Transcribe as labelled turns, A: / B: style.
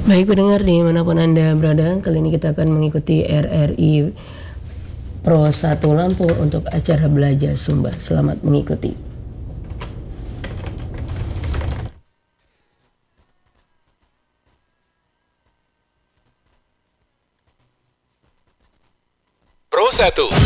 A: Baik pendengar dimanapun Anda berada, kali ini kita akan mengikuti RRI Pro 1 Lampung untuk acara Belajar Sumba. Selamat mengikuti.
B: Pro 1